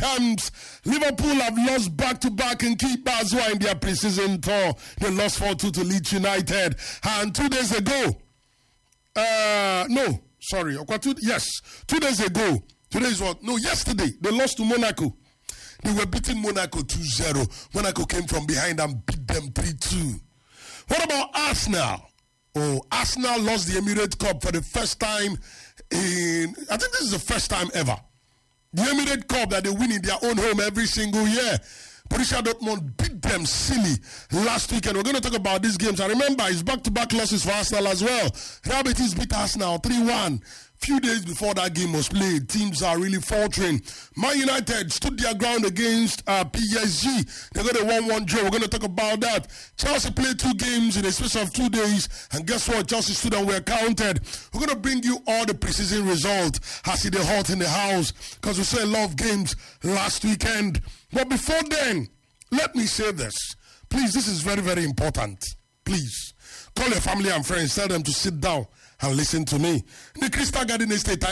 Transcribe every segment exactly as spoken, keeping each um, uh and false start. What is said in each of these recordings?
comes. Liverpool have lost back-to-back and keep Baswa in their pre-season tour. They lost four two to Leeds United. And two days ago, uh, no, sorry, yes, two days ago, today is what? No, yesterday, they lost to Monaco. They were beating Monaco two zero. Monaco came from behind and beat them three two. What about Arsenal? Oh, Arsenal lost the Emirates Cup for the first time in, I think this is the first time ever. The Emirates Cup that they win in their own home every single year. Borussia Dortmund beat them silly last weekend. We're going to talk about these games. I remember it's back-to-back losses for Arsenal as well. Real Betis beat Arsenal three one. Few days before that game was played, teams are really faltering. Man United stood their ground against uh, P S G. They got a one one draw. We're going to talk about that. Chelsea played two games in a space of two days. And guess what? Chelsea stood and were counted. We're going to bring you all the preseason results. I see the hot in the house because we saw a lot of games last weekend. But before then, let me say this. Please, this is very, very important. Please, call your family and friends. Tell them to sit down and listen to me. The Crystal Garden Estate,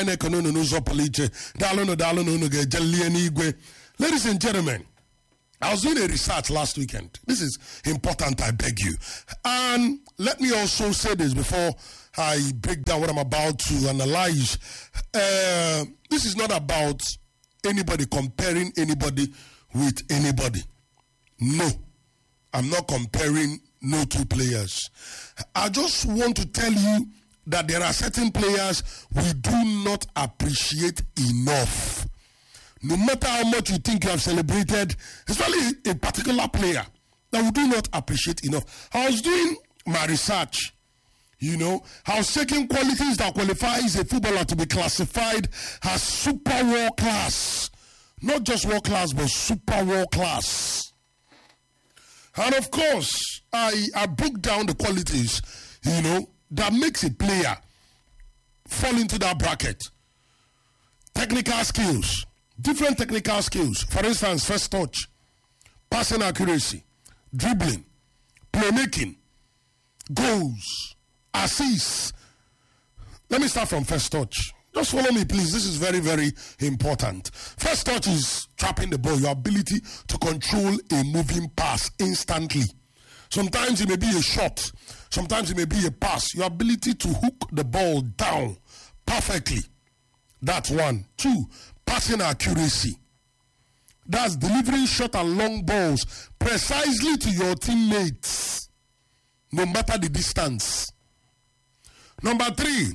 ladies and gentlemen, I was doing a research last weekend. This is important, I beg you. And let me also say this before I break down what I'm about to analyze. Uh, this is not about anybody comparing anybody with anybody. No, I'm not comparing no two players. I just want to tell you that there are certain players we do not appreciate enough. No matter how much you think you have celebrated, especially a particular player that we do not appreciate enough. I was doing my research, you know, I was checking qualities that qualifies a footballer to be classified as super world class. Not just world class, but super world class. And of course, I, I broke down the qualities, you know, that makes a player fall into that bracket. Technical skills, different technical skills. For instance, first touch, passing accuracy, dribbling, playmaking, goals, assists. Let me start from first touch. Just follow me, please. This is very, very important. First touch is trapping the ball, your ability to control a moving pass instantly. Sometimes it may be a shot. Sometimes it may be a pass. Your ability to hook the ball down perfectly. That's one. Two, passing accuracy. That's delivering short and long balls precisely to your teammates, no matter the distance. Number three,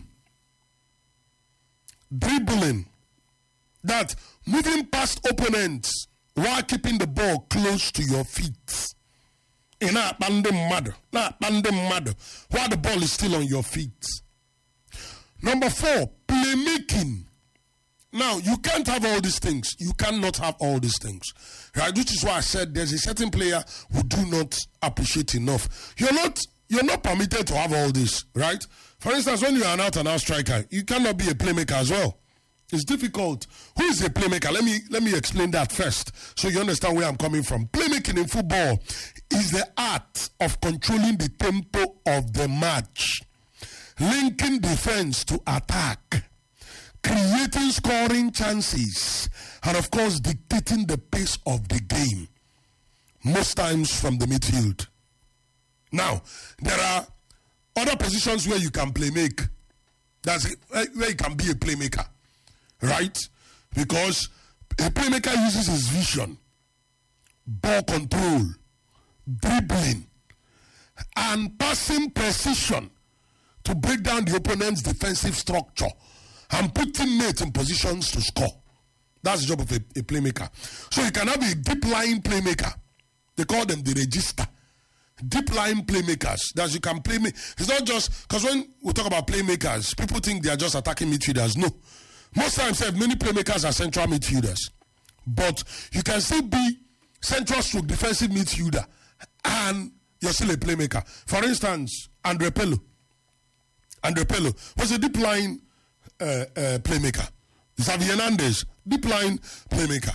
dribbling. That's moving past opponents while keeping the ball close to your feet. In a bandem mud, not bandem mud, while the ball is still on your feet. Number four, playmaking. Now, you can't have all these things. You cannot have all these things. Right? Which is why I said there's a certain player who do not appreciate enough. You're not, you're not permitted to have all this, right? For instance, when you are an out-and-out striker, you cannot be a playmaker as well. It's difficult. Who is a playmaker? Let me let me explain that first so you understand where I'm coming from. Playmaking in football is the art of controlling the tempo of the match, linking defense to attack, creating scoring chances, and of course dictating the pace of the game, most times from the midfield. Now, there are other positions where you can play make. That's where you can be a playmaker. Right? Because a playmaker uses his vision, ball control, dribbling, and passing precision to break down the opponent's defensive structure and put teammates in positions to score. That's the job of a, a playmaker. So you can have a deep line playmaker. They call them the register. Deep line playmakers that you can play. It's not just because when we talk about playmakers, people think they are just attacking midfielders. No. Most times, many playmakers are central midfielders. But you can still be central stroke defensive midfielder and you're still a playmaker. For instance, Andre Pello. Andre Pello was a deep line uh, uh, playmaker. Xavi Hernandez, deep line playmaker.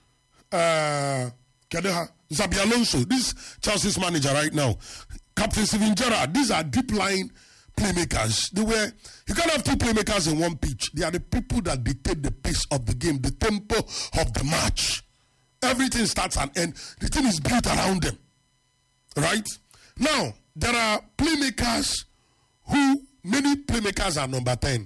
Uh, Xabi Alonso, this Chelsea's manager right now. Captain Steven Gerrard, these are deep line playmakers. They were, you can't have two playmakers in one pitch. They are the people that dictate the pace of the game, the tempo of the match. Everything starts and ends. The thing is built around them. Right? Now, there are playmakers who, many playmakers are number ten.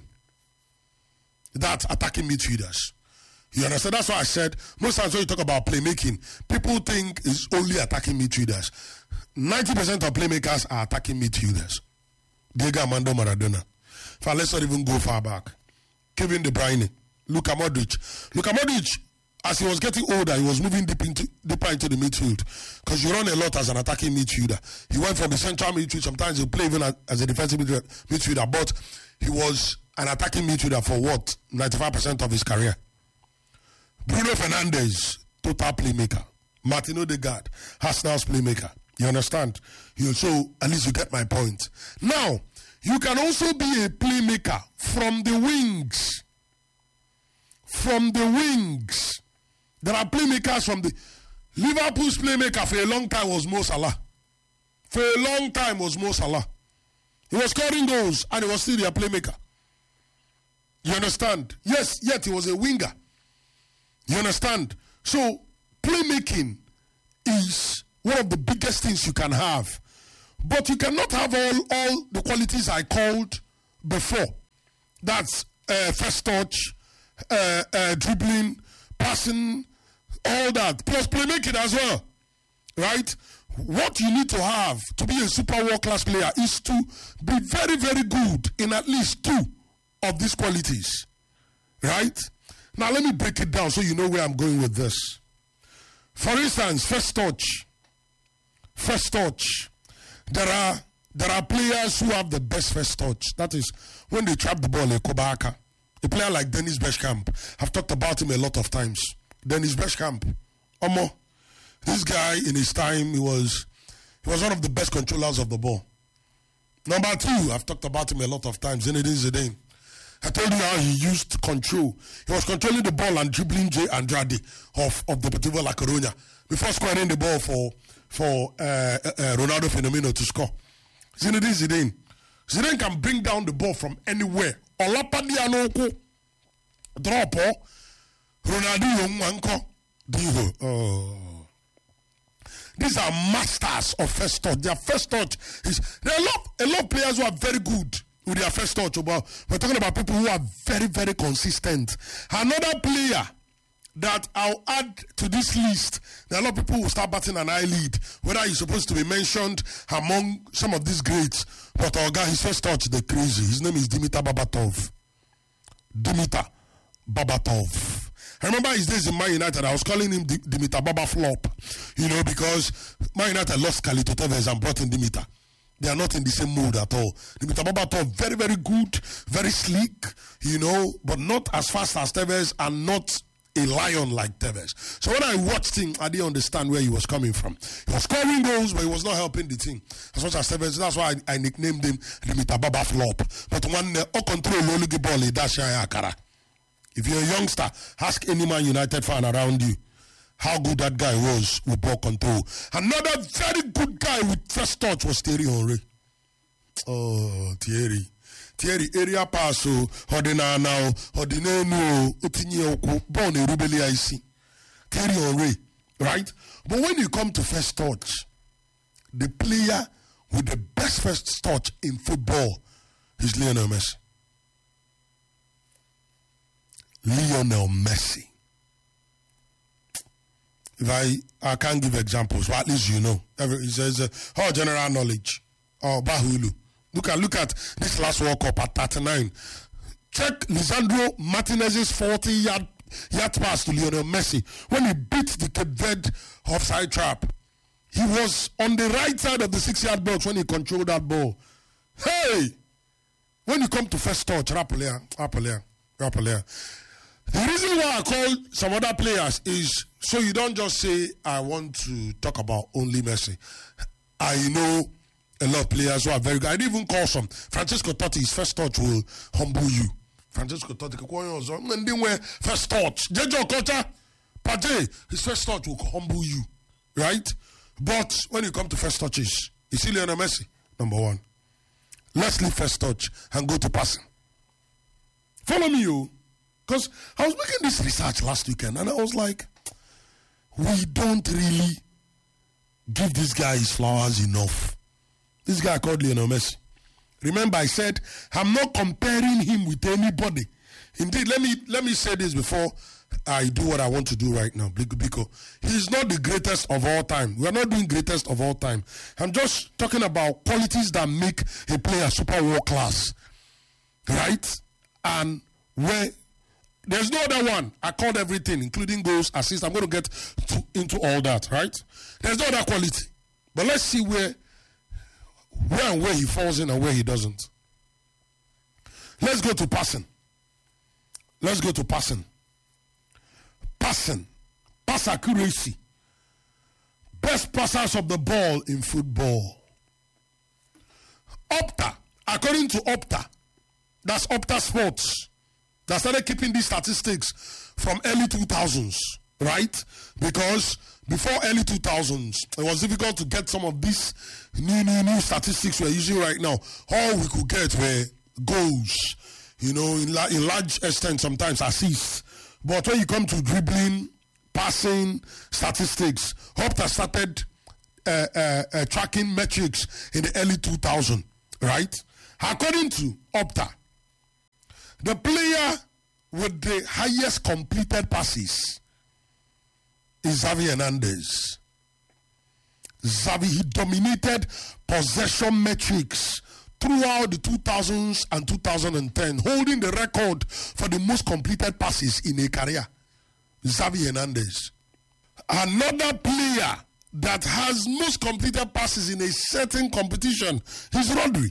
That's attacking midfielders. You understand? That's why I said, most times when you talk about playmaking, people think it's only attacking midfielders. ninety percent of playmakers are attacking midfielders. Diego Armando Maradona. In fact, let's not even go far back. Kevin De Bruyne. Luka Modric. Luka Modric, as he was getting older, he was moving deep into, deeper into the midfield. Because you run a lot as an attacking midfielder. He went from the central midfield. Sometimes he played even as, as a defensive midfielder. But he was an attacking midfielder for what? ninety-five percent of his career. Bruno Fernandes, total playmaker. Martin Odegaard, Arsenal's playmaker. You understand? You so at least you get my point. Now, you can also be a playmaker from the wings. From the wings. There are playmakers from the Liverpool's playmaker for a long time was Mo Salah. For a long time was Mo Salah. He was scoring goals and he was still their playmaker. You understand? Yes, yet he was a winger. You understand? So, playmaking is one of the biggest things you can have. But you cannot have all, all the qualities I called before. That's uh, first touch, uh, uh, dribbling, passing, all that. Plus playmaking as well. Right? What you need to have to be a super world-class player is to be very, very good in at least two of these qualities. Right? Now let me break it down so you know where I'm going with this. For instance, first touch. First touch. There are there are players who have the best first touch. That is when they trap the ball, a Kobaka. A player like Dennis Bergkamp. I've talked about him a lot of times. Dennis Bergkamp. Omo. This guy in his time, he was he was one of the best controllers of the ball. Number two, I've talked about him a lot of times. Zinedine Zidane. I told you how he used control. He was controlling the ball and dribbling Jay Andrade of, of the Deportivo La Coruña before scoring the ball for for uh, uh, Ronaldo Fenomeno to score. Zinedine Zidane. Zidane can bring down the ball from anywhere. Olapadi Anoko. Drop. Ronaldo Wanko. Divo. Oh. These are masters of first touch. Their first touch is there are a lot, a lot of players who are very good with their first touch. But we're talking about people who are very, very consistent. Another player that I'll add to this list, there are a lot of people who start batting an eyelid, whether he's supposed to be mentioned among some of these greats. But our guy, his first touch, they're crazy. His name is Dimitar Berbatov. Dimitar Berbatov. I remember his days in Man United, I was calling him D- Dimitar Baba Flop, you know, because Man United lost Carlito Tevez and brought in Dimitar. They are not in the same mood at all. Dimitar Berbatov, very, very good, very sleek, you know, but not as fast as Tevez and not a lion like Tevez. So when I watched him, I didn't understand where he was coming from. He was scoring goals, but he was not helping the team as much as Tevez. That's why I, I nicknamed him Dimitar Baba Flop. But when uh, all control only the ball, that's Akara. If you're a youngster, ask any Man United fan around you how good that guy was with ball control. Another very good guy with first touch was Thierry Henry. Oh, Thierry. Thierry, area pass, Hodina now, Hodineno, Otinyo, born in Rubeli I C. Thierry Henry, right? But when you come to first touch, the player with the best first touch in football is Lionel Messi. Lionel Messi. If I I can't give examples, but at least you know. Every it says uh, oh general knowledge. Oh Bahulu. Look at look at this last World Cup at thirty-nine. Check Lisandro Martinez's forty yard yard pass to Lionel Messi when he beat the Cape Verde offside trap. He was on the right side of the six yard box when he controlled that ball. Hey, when you come to first touch, Rapolia, Rapolia, Rapolia. The reason why I call some other players is so you don't just say, I want to talk about only Messi. I know a lot of players who are very good. I didn't even call some. Francesco Totti, his first touch will humble you. Francesco Totti, first touch. Jejo Kocha, Pate, his first touch will humble you. Right? But when you come to first touches, you see Lionel Messi, number one. Let's leave first touch and go to passing. Follow me, you. Because I was making this research last weekend and I was like, we don't really give this guy his flowers enough. This guy called Lionel Messi. Remember, I said I'm not comparing him with anybody. Indeed, let me let me say this before I do what I want to do right now. Because he's not the greatest of all time. We are not doing greatest of all time. I'm just talking about qualities that make a player super world class, right? And where there's no other one. I called everything, including goals, assists. I'm going to get to, into all that, right? There's no other quality. But let's see where, where and where he falls in and where he doesn't. Let's go to passing. Let's go to passing. Passing. Pass accuracy. Best passers of the ball in football. Opta. According to Opta, that's Opta Sports, that started keeping these statistics from early two thousands, right? Because before early two thousands, it was difficult to get some of these new, new, new statistics we're using right now. All we could get were goals, you know, in, la- in large extent, sometimes assists. But when you come to dribbling, passing, statistics, Opta started uh, uh, uh, tracking metrics in the early two thousands, right? According to Opta, the player with the highest completed passes is Xavi Hernandez. Xavi, he dominated possession metrics throughout the two thousands and two thousand ten, holding the record for the most completed passes in a career. Xavi Hernandez. Another player that has most completed passes in a certain competition is Rodri.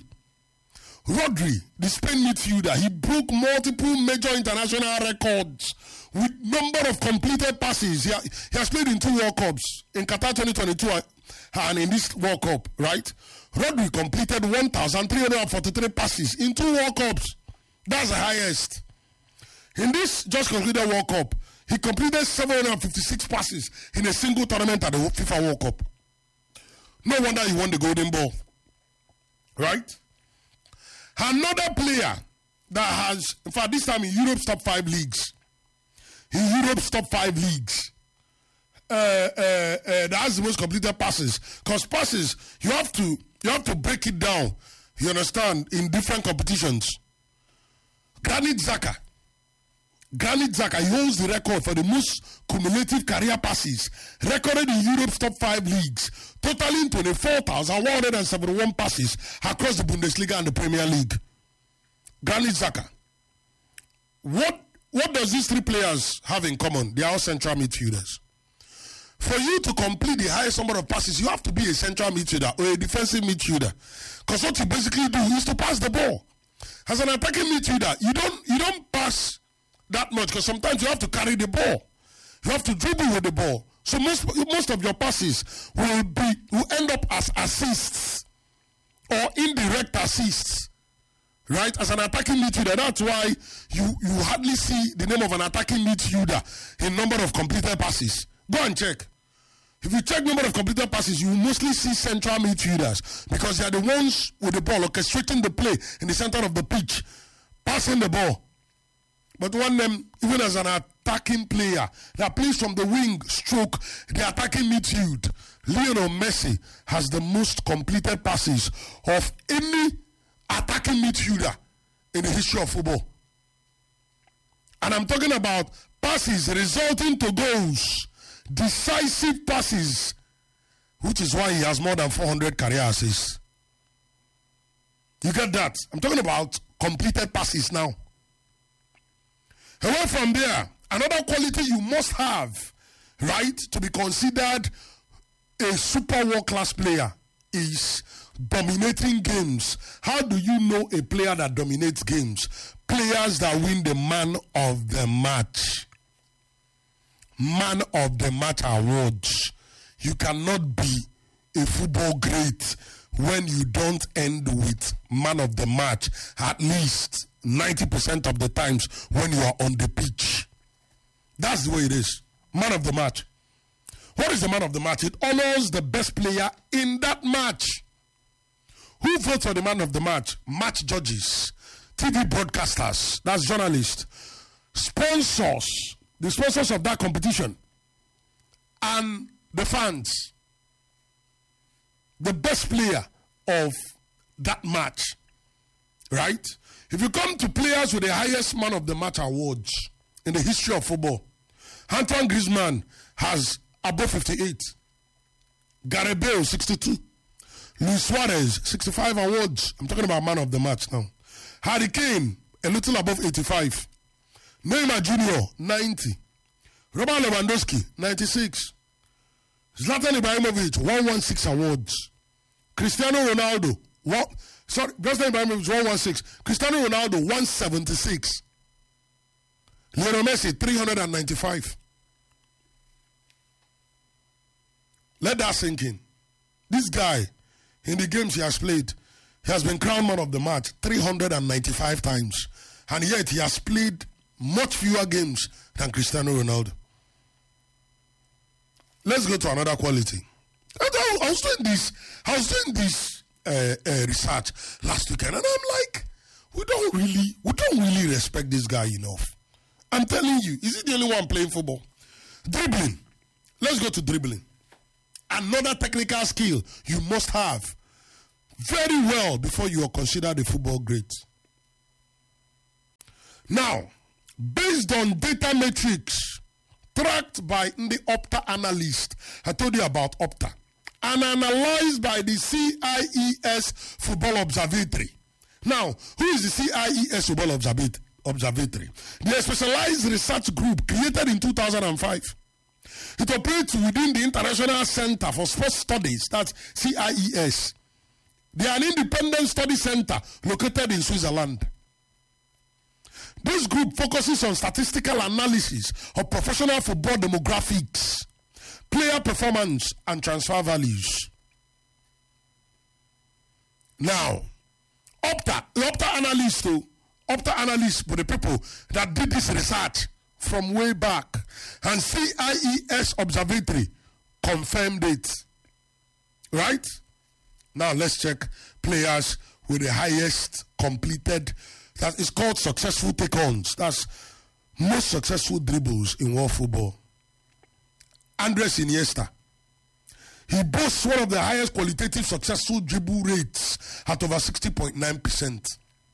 Rodri, the Spain midfielder, he broke multiple major international records with number of completed passes. He, ha- he has played in two World Cups, in Qatar twenty twenty-two and in this World Cup, right? Rodri completed one thousand three hundred forty-three passes in two World Cups. That's the highest. In this just concluded World Cup, he completed seven hundred fifty-six passes in a single tournament at the FIFA World Cup. No wonder he won the Golden Ball, right? Another player that has, in fact, this time in Europe's top five leagues, in Europe's top five leagues, uh, uh, uh, that has the most completed passes. Because passes, you have to, you have to break it down. You understand? In different competitions. Granit Xhaka, Granit Xhaka, he holds the record for the most cumulative career passes recorded in Europe's top five leagues, totaling twenty-four thousand one hundred seventy-one passes across the Bundesliga and the Premier League. Granit Xhaka. What, what does these three players have in common? They are all central midfielders. For you to complete the highest number of passes, you have to be a central midfielder or a defensive midfielder. Because what you basically do is to pass the ball. As an attacking midfielder, you don't you don't pass that much because sometimes you have to carry the ball. You have to dribble with the ball. So most most of your passes will be will end up as assists or indirect assists. Right? As an attacking midfielder, that's why you, you hardly see the name of an attacking midfielder in number of completed passes. Go and check. If you check number of completed passes, you will mostly see central midfielders because they are the ones with the ball orchestrating the play in the center of the pitch, passing the ball. But one them, even as an attacking player that plays from the wing stroke, the attacking midfield, Lionel Messi has the most completed passes of any attacking midfielder in the history of football. And I'm talking about passes resulting to goals, decisive passes, which is why he has more than four hundred career assists. You get that? I'm talking about completed passes now. Away from there, another quality you must have, right, to be considered a super world-class player is dominating games. How do you know a player that dominates games? Players that win the man of the match. Man of the match awards. You cannot be a football great when you don't end with man of the match at least ninety percent of the times when you are on the pitch. That's the way it is. Man of the match. What is the man of the match? It honors the best player in that match. Who votes for the man of the match? Match judges, T V broadcasters, that's journalists, sponsors, the sponsors of that competition, and the fans. The best player of that match, right? If you come to players with the highest man of the match awards in the history of football, Antoine Griezmann has above fifty-eight. Gareth Bale, sixty-two. Luis Suarez, sixty-five awards. I'm talking about man of the match now. Harry Kane, a little above eighty-five. Neymar Junior, ninety. Robert Lewandowski, ninety-six. Zlatan Ibrahimovic, one hundred sixteen awards. Cristiano Ronaldo, what? Sorry, Zlatan Ibrahimovic, one hundred sixteen. Cristiano Ronaldo, one hundred seventy-six. Lionel Messi, three hundred ninety-five. Let that sink in. This guy, in the games he has played, he has been crowned man of the match three hundred ninety-five times. And yet he has played much fewer games than Cristiano Ronaldo. Let's go to another quality. I was doing this, I was doing this uh, uh, research last weekend, and I'm like, we don't really, we don't really respect this guy enough. I'm telling you, is he the only one playing football? Dribbling. Let's go to dribbling. Another technical skill you must have very well before you are considered a football great. Now, based on data metrics tracked by the Opta analyst, I told you about Opta, and analyzed by the C I E S Football Observatory. Now, who is the C I E S Football Observatory? They are a specialized research group created in two thousand five. It operates within the International Center for Sports Studies, that's C I E S. They are an independent study center located in Switzerland. This group focuses on statistical analysis of professional football demographics, player performance, and transfer values. Now, Opta, the Opta analysts, though, Opta analysts were the people that did this research from way back, and C I E S Observatory confirmed it. Right? Now let's check players with the highest completed, that is called successful take-ons. That's most successful dribbles in world football. Andres Iniesta. He boasts one of the highest qualitative successful dribble rates at over sixty point nine percent.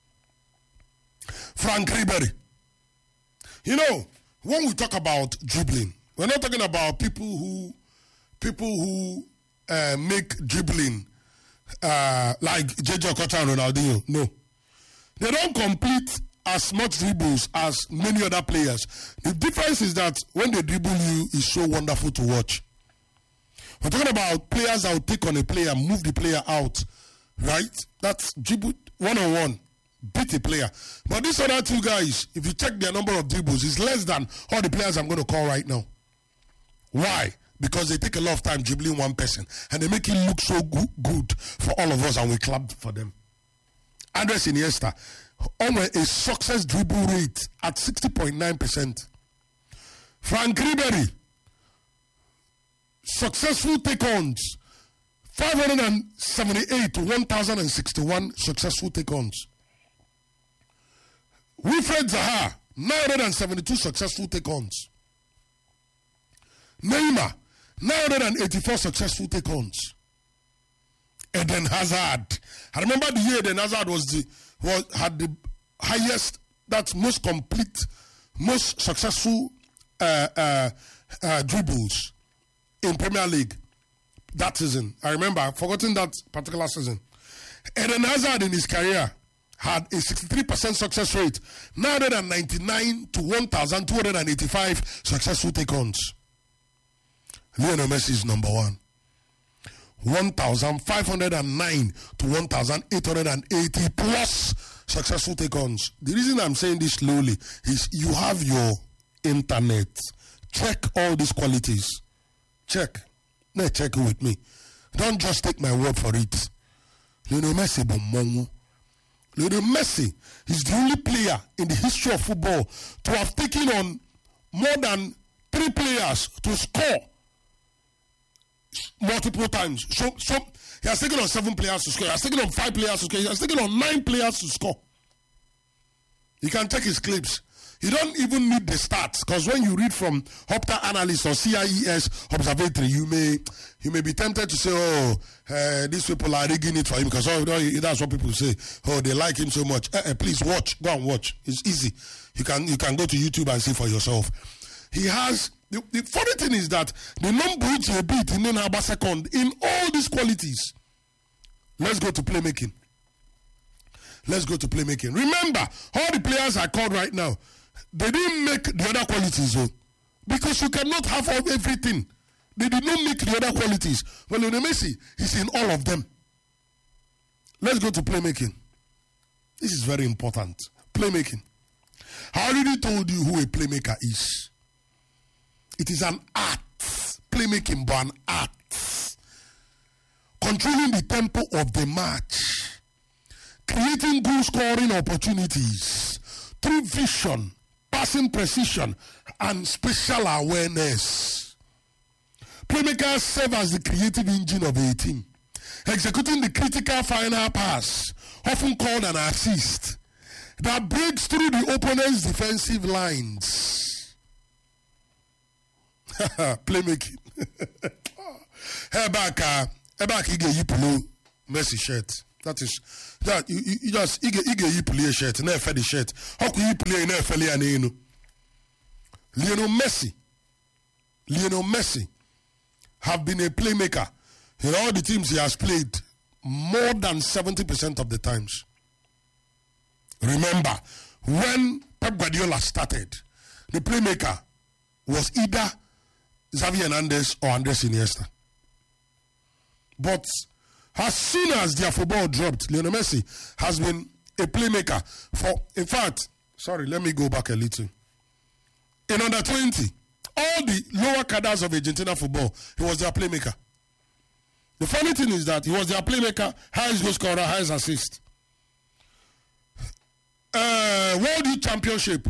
Frank Ribery. You know, when we talk about dribbling, we're not talking about people who people who uh, make dribbling uh, like J J Okocha and Ronaldinho. No. They don't complete as much dribbles as many other players. The difference is that when they dribble you, it's so wonderful to watch. We're talking about players that will take on a player, move the player out, right? That's dribble one-on-one. Beat a player. But these other two guys, if you check their number of dribbles, it's less than all the players I'm going to call right now. Why? Because they take a lot of time dribbling one person and they make it look so good, good for all of us, and we clap for them. Andres Iniesta on a success dribble rate at sixty point nine percent. Frank Ribery, successful take-ons, five hundred seventy-eight to one thousand sixty-one successful take-ons. Wilfred Zaha, nine hundred seventy-two successful take-ons. Neymar, nine hundred eighty-four successful take-ons. Eden Hazard. I remember the year Eden Hazard was the was had the highest, that's most complete, most successful uh, uh, uh, dribbles in Premier League that season. I remember, I've forgotten that particular season. Eden Hazard in his career had a sixty-three percent success rate, nine hundred ninety-nine to one thousand two hundred eighty-five successful take-ons. Lionel Messi is number one. one thousand five hundred nine to one thousand eight hundred eighty plus successful take-ons. The reason I'm saying this slowly is you have your internet. Check all these qualities. Check. No, check it with me. Don't just take my word for it. Lionel Messi Bomongo. Lionel Messi is the only player in the history of football to have taken on more than three players to score multiple times. So, so he has taken on seven players to score. He has taken on five players to score. He has taken on nine players to score. You can check his clips. You don't even need the stats, because when you read from Opta Analyst or C I E S Observatory, you may you may be tempted to say, oh, uh, these people are rigging it for him, because oh, that's what people say. Oh, they like him so much. Uh, uh, please watch, go and watch. It's easy. You can you can go to YouTube and see for yourself. He has. The, the funny thing is that the number which he beat in Nenaba second in all these qualities. Let's go to playmaking. Let's go to playmaking. Remember, all the players I called right now, they didn't make the other qualities, though, because you cannot have all, everything. They did not make the other qualities. Well, Lionel Messi is in all of them. Let's go to playmaking. This is very important. Playmaking. I already told you who a playmaker is. It is an art. Playmaking, but an art. Controlling the tempo of the match. Creating goal scoring opportunities through vision, passing precision, and spatial awareness. Playmakers serve as the creative engine of a team, executing the critical final pass, often called an assist, that breaks through the opponent's defensive lines. Playmaking. Hey, back, uh, hey, back, you get Yipulu Messi shirt. That is that you, you, you just you get you get Yipulu shirt, never fed the shirt. How could you play never fell Lionel Messi? Lionel Messi have been a playmaker in all the teams he has played more than seventy percent of the times. Remember, when Pep Guardiola started, the playmaker was either Xavi Hernandez or Andres Iniesta. But as soon as their football dropped, Lionel Messi has been a playmaker for, in fact, sorry, let me go back a little. In under twenty, all the lower cadres of Argentina football, he was their playmaker. The funny thing is that he was their playmaker, highest goal scorer, highest assist. Uh, World Youth Championship,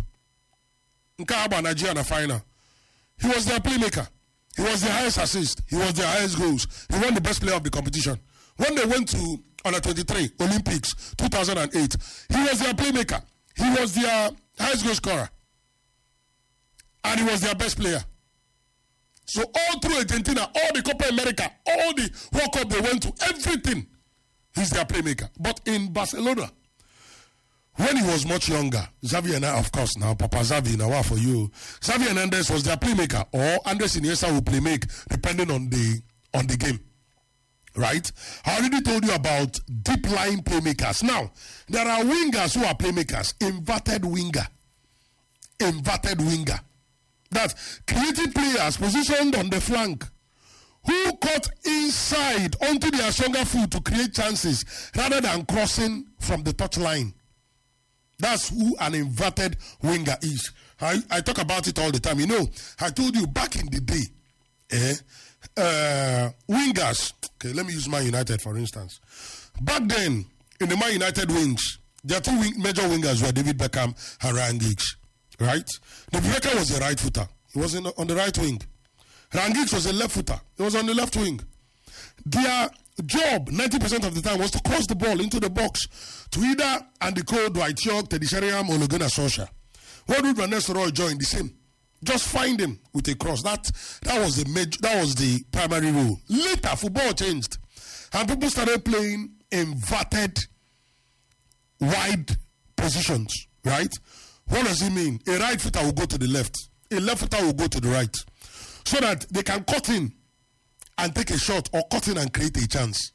Nkaba Nigeria in the final. He was their playmaker. He was the highest assist. He was the highest goals. He won the best player of the competition. When they went to under twenty-three Olympics two thousand eight, he was their playmaker. He was their highest goal scorer. And he was their best player. So all through Argentina, all the Copa America, all the World Cup they went to, everything, he's their playmaker. But in Barcelona, when he was much younger, Xavi and I, of course, now Papa Xavi, now for you, Xavi Hernandez was their playmaker, or Andres Iniesta will play make, depending on the on the game. Right? I already told you about deep line playmakers. Now, there are wingers who are playmakers. Inverted winger. Inverted winger. That's creative players positioned on the flank who cut inside onto their stronger foot to create chances rather than crossing from the touchline. That's who an inverted winger is. I, I talk about it all the time. You know, I told you back in the day, eh, uh, wingers, okay, let me use Man United for instance. Back then, in the Man United wings, their two wing, major wingers were David Beckham and Ryan Giggs, right? David Beckham was a right footer. He was in, on the right wing. Ryan Giggs was a left footer. He was on the left wing. Their job, ninety percent of the time, was to cross the ball into the box to either Andy Cole, Dwight York, Teddy Sheringham, or Ole Gunnar Solskjaer. What would Van Nistelrooy join? The same. Just find him with a cross. That that was the major, that was the primary rule. Later, football changed, and people started playing inverted, wide positions. Right? What does it mean? A right footer will go to the left. A left footer will go to the right, so that they can cut in and take a shot, or cut in and create a chance.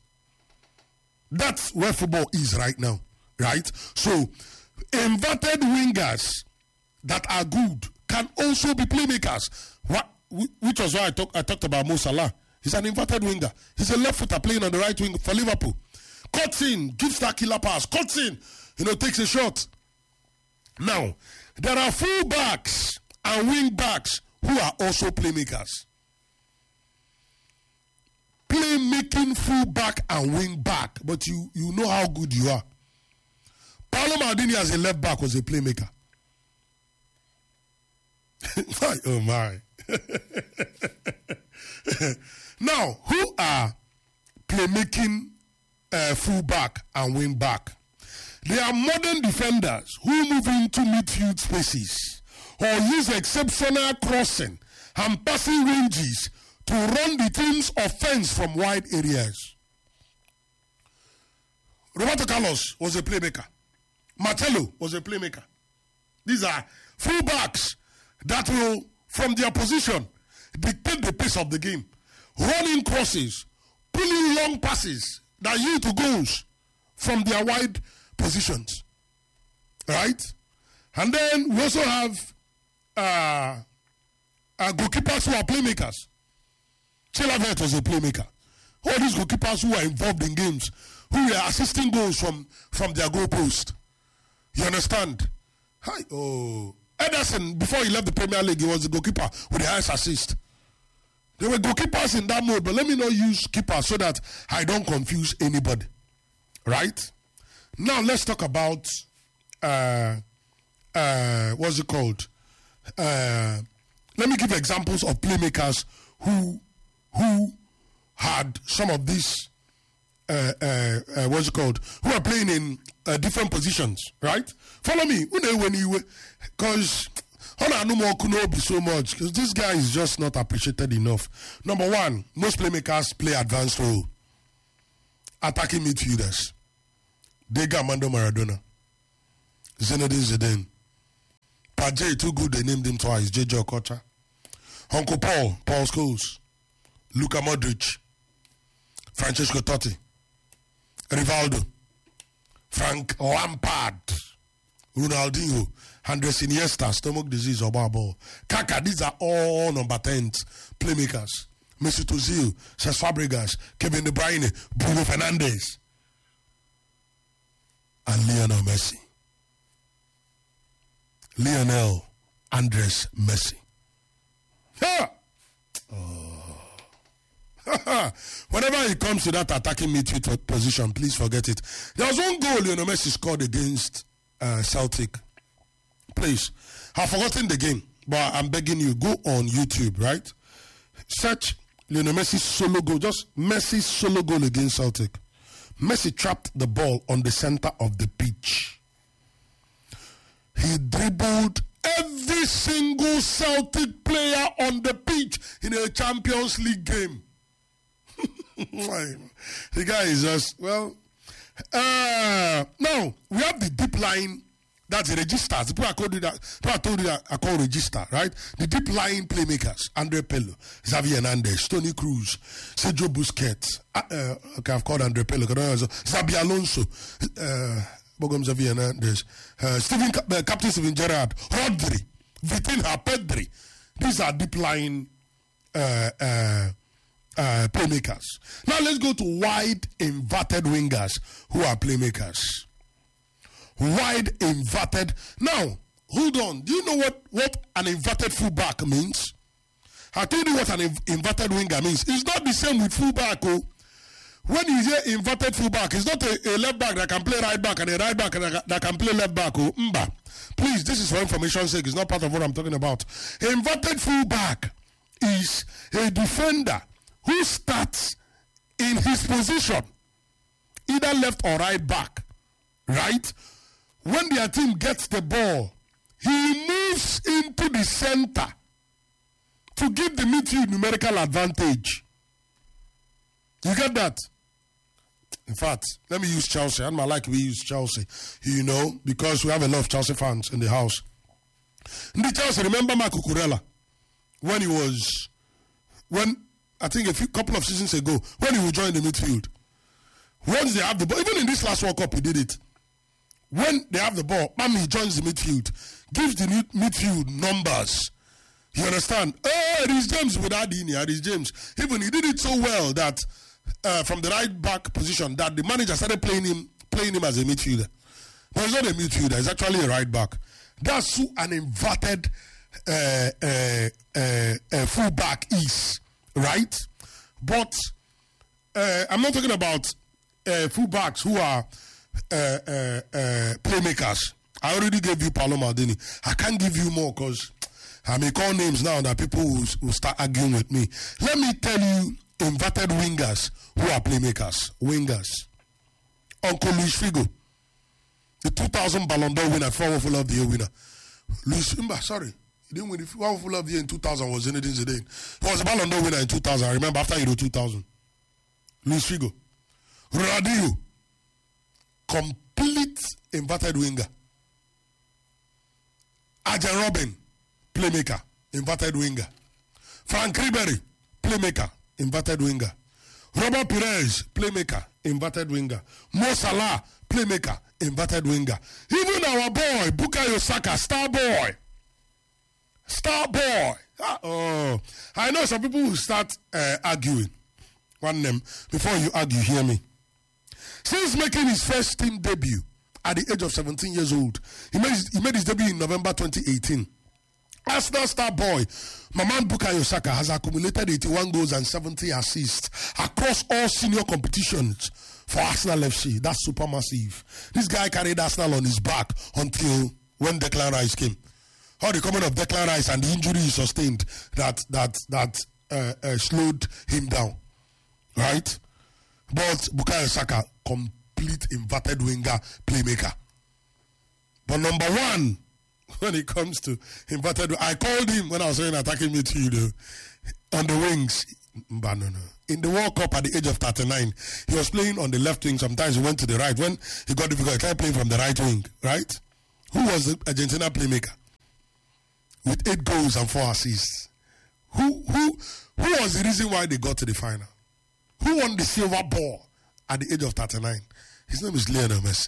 That's where football is right now, right? So, inverted wingers that are good can also be playmakers. What, which was why I, talk, I talked about Mo Salah. He's an inverted winger. He's a left footer playing on the right wing for Liverpool. Cuts in, gives that killer pass, cuts in, you know, takes a shot. Now, there are full backs and wing backs who are also playmakers. Playmaking full back and wing back, but you you know how good you are. Paolo Maldini as a left back was a playmaker. Oh my. Now, who are playmaking uh, full back and wing back? They are modern defenders who move into midfield spaces or use exceptional crossing and passing ranges to run the team's offense from wide areas. Roberto Carlos was a playmaker. Marcelo was a playmaker. These are fullbacks that will, from their position, dictate the pace of the game. Running crosses, pulling long passes that yield to goals from their wide positions. Right? And then we also have uh, uh, goalkeepers who are playmakers. Chilavert was a playmaker. All these goalkeepers who are involved in games, who were assisting goals from, from their goal post. You understand? Hi, oh. Ederson, before he left the Premier League, he was the goalkeeper with the highest assist. There were goalkeepers in that mode, but let me not use keepers so that I don't confuse anybody. Right? Now let's talk about uh, uh, what's it called? Uh, let me give examples of playmakers who who had some of these uh, uh, uh, what's it called? Who are playing in uh, different positions. Right? Follow me. Because I know more could be so much because this guy is just not appreciated enough. Number one, most playmakers play advanced role. Attacking midfielders. Diego Armando Maradona. Zinedine Zidane. Pajay, too good, they named him twice. J J Okocha. Uncle Paul, Paul Scholes. Luka Modric. Francesco Totti. Rivaldo. Frank Lampard. Ronaldinho. Andres Iniesta, stomach disease, Obabo. Kaka, these are all number tens playmakers. Mesut Ozil, Cesc Fabregas, Kevin De Bruyne, Bruno Fernandes, and Lionel Messi. Lionel Andres Messi. Ha! Oh. Whenever it comes to that attacking midfield position, please forget it. There was one goal Lionel Messi scored against uh, Celtic. Please, I've forgotten the game, but I'm begging you, go on YouTube, right? Search Lionel Messi's solo goal, just Messi's solo goal against Celtic. Messi trapped the ball on the center of the pitch. He dribbled every single Celtic player on the pitch in a Champions League game. The guy is just, well, uh, now we have the deep line. That's the registers. The people I told you that, people I told you that I call register, right? The deep line playmakers: Andre Pirlo, Xavi Hernandez, Toni Kroos, Sergio Busquets. Uh, uh, okay, I've called Andre Pirlo. Xabi Alonso, uh, Bogom Xavi Hernandez, uh, Steven, uh, Captain Steven Gerrard, Rodri, Vitinha, Pedri. These are deep line uh, uh, uh, playmakers. Now let's go to wide inverted wingers who are playmakers. Wide inverted. Now, hold on. Do you know what, what an inverted fullback means? I told you what an inv- inverted winger means. It's not the same with fullback. Oh. When you hear inverted fullback, it's not a, a left back that can play right back and a right back that, that can play left back. Oh. Mba. Please, this is for information's sake. It's not part of what I'm talking about. Inverted fullback is a defender who starts in his position, either left or right back, right? When their team gets the ball, he moves into the center to give the midfield numerical advantage. You get that? In fact, let me use Chelsea. And I like we use Chelsea, you know, because we have a lot of Chelsea fans in the house. In the Chelsea, remember Marco Kurela? When he was, when, I think a few couple of seasons ago, when he would join the midfield. Once they have the ball, even in this last World Cup, he did it. When they have the ball, bam, he joins the midfield, gives the midfield numbers. You understand? Oh, Reece James without Dini, Reece James. Even he did it so well that uh, from the right back position, that the manager started playing him, playing him as a midfielder. But he's not a midfielder; he's actually a right back. That's who an inverted uh, uh, uh, uh, fullback is, right? But uh, I'm not talking about uh, fullbacks who are. Uh, uh, uh, playmakers. I already gave you Paolo Maldini. I can't give you more because I may call names now that people will, will start arguing with me. Let me tell you inverted wingers who are playmakers. Wingers. Uncle Luis Figo, the two thousand Ballon d'Or winner, former Full of the Year winner. Luis, sorry, He didn't win the one full of the year in two thousand was Zinedine Zidane. He was a Ballon d'Or winner in two thousand. I remember after Euro two thousand. Luis Figo. Ronaldinho. Complete inverted winger. Arjen Robben. Playmaker. Inverted winger. Frank Ribery. Playmaker. Inverted winger. Robert Pires. Playmaker. Inverted winger. Mo Salah. Playmaker. Inverted winger. Even our boy, Bukayo Saka, star boy. Star boy. Ah, oh, I know some people will start uh, arguing. One name. Before you argue, hear me. Since making his first team debut at the age of seventeen years old, he made his, he made his debut in November twenty eighteen. Arsenal star boy, Maman Bukayo Saka has accumulated eighty-one goals and seventy assists across all senior competitions for Arsenal F C. That's super massive. This guy carried Arsenal on his back until when Declan Rice came. How the coming of Declan Rice and the injury he sustained that that that uh, uh, slowed him down, right? But Bukayo Saka, complete inverted winger playmaker. But number one, when it comes to inverted, I called him when I was saying attacking midfield on the wings. But no, no. In the World Cup at the age of thirty-nine, he was playing on the left wing. Sometimes he went to the right. When he got difficult, he started playing from the right wing, right? Who was the Argentina playmaker? With eight goals and four assists. Who who who was the reason why they got to the final? Who won the silver ball at the age of thirty-nine? His name is Lionel Messi.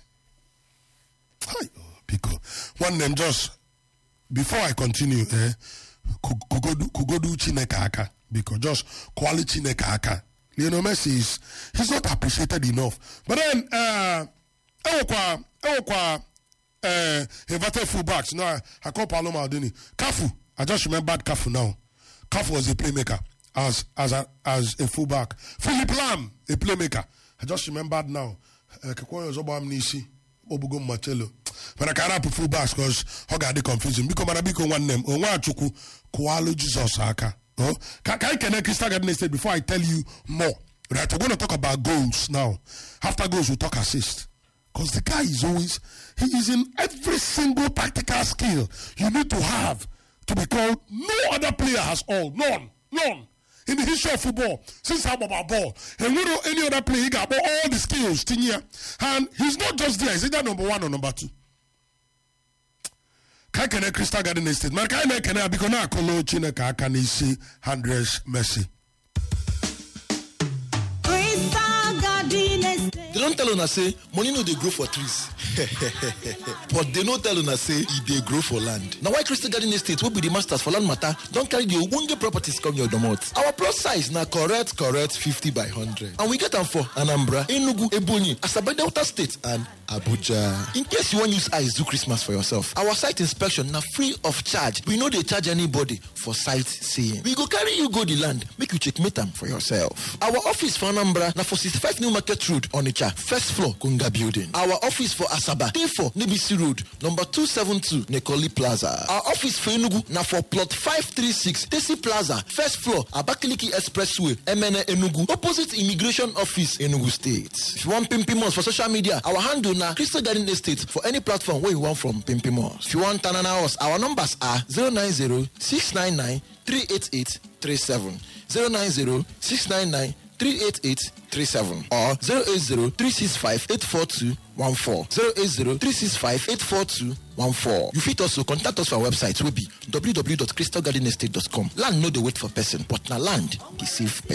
Hi, oh, Pico. One name just before I continue, eh? Kugodu Kugodu Chineka Aka. Because just quality Chineka Aka. Lionel Messi is he's not appreciated enough. But then uh Ewokwa Ewokwa Uh, inverted fullbacks. No, I, I call Paolo Maldini. Cafu. I just remembered Cafu now. Cafu was a playmaker as as a as a fullback. Philip Lam, a playmaker. I just remembered now. Kekwoyo Zobo Amnisi, Obugo Marcelo. But I can't have fullbacks because how got the confusion. Because I become one name. Onwa Chuku Kualo Jesus Aka. Oh, can I connect Crystal Garden Estate before I tell you more? Right, we're going to talk about goals now. After goals, we'll talk assist. Because the guy is always, he is in every single tactical skill you need to have to be called. No other player has all. None. None. In the history of football, since I'm about ball, and we know any other player, he got all the skills. And he's not just there. He's either number one or number two. Kai kene Crystal Garden Estate. Man, kai ne kene abikona akolo chine ka kanisi Andres Messi. Crystal Garden Estate. They don't tell una say money no dey grow for trees. But they no tell una say e dey grow for land. Now why Crystal Garden Estate will be the masters for land matter don't carry the ogbonge properties come your domot. Our plus size na correct correct fifty by one hundred. And we get them for Anambra, Enugu, Ebonyi, Asaba Delta State and Abuja. In case you want use eyes do Christmas for yourself, our site inspection na free of charge. We no dey charge anybody for sightseeing. We go carry you go the land, make you checkmate them for yourself. Our office for Anambra na for sixty-five New Market Road, Onitsha, first floor, Kunga Building. Our office for Asaba, day four, Nibisi Road, number two seventy-two, Nekoli Plaza. Our office for Enugu na for plot five thirty-six, Tesi Plaza, first floor, Abakaliki Expressway, M N A Enugu, opposite Immigration Office, Enugu State. If you want Pimpimos for social media, our handle na Crystal Garden Estate for any platform where you want from Pimpimos. If you want Tanana House, our numbers are zero nine zero, six nine nine, three eight eight three seven, zero nine zero, six nine nine, three eight eight three seven or zero eight zero, three six five, eight four two one four, zero eight zero, three six five, eight four two one four. You fit also contact us for our website will be w w w dot crystal garden estate dot com. Land no dey wait for person, but na land dey save person.